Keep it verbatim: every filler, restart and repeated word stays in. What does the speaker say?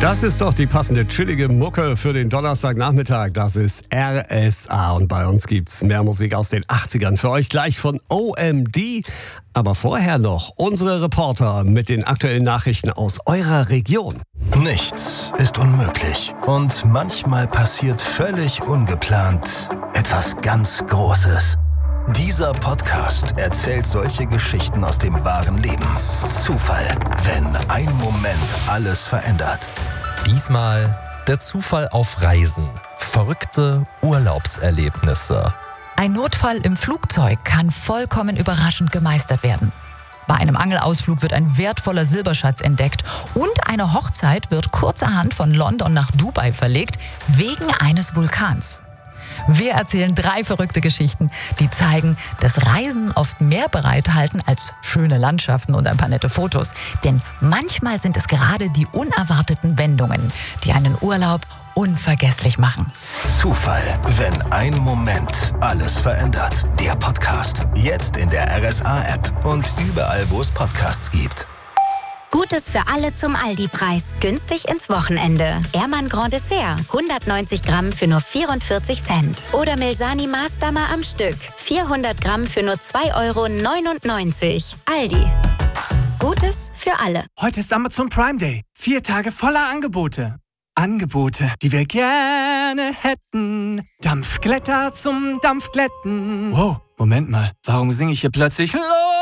Das ist doch die passende chillige Mucke für den Donnerstagnachmittag. Das ist R S A und bei uns gibt's mehr Musik aus den achtzigern. Für euch gleich von O M D. Aber vorher noch unsere Reporter mit den aktuellen Nachrichten aus eurer Region. Nichts ist unmöglich und manchmal passiert völlig ungeplant etwas ganz Großes. Dieser Podcast erzählt solche Geschichten aus dem wahren Leben. Zufall, wenn ein Moment alles verändert. Diesmal der Zufall auf Reisen. Verrückte Urlaubserlebnisse. Ein Notfall im Flugzeug kann vollkommen überraschend gemeistert werden. Bei einem Angelausflug wird ein wertvoller Silberschatz entdeckt und eine Hochzeit wird kurzerhand von London nach Dubai verlegt, wegen eines Vulkans. Wir erzählen drei verrückte Geschichten, die zeigen, dass Reisen oft mehr bereithalten als schöne Landschaften und ein paar nette Fotos. Denn manchmal sind es gerade die unerwarteten Wendungen, die einen Urlaub unvergesslich machen. Zufall, wenn ein Moment alles verändert. Der Podcast, jetzt in der R S A-App und überall, wo es Podcasts gibt. Gutes für alle zum Aldi-Preis. Günstig ins Wochenende. Ermann Grand Dessert. hundertneunzig Gramm für nur vierundvierzig Cent. Oder Milsani Maßdammer am Stück. vierhundert Gramm für nur zwei Euro neunundneunzig. Aldi. Gutes für alle. Heute ist Amazon Prime Day. Vier Tage voller Angebote. Angebote, die wir gerne hätten. Dampfglätter zum Dampfglätten. Wow, Moment mal. Warum singe ich hier plötzlich Los?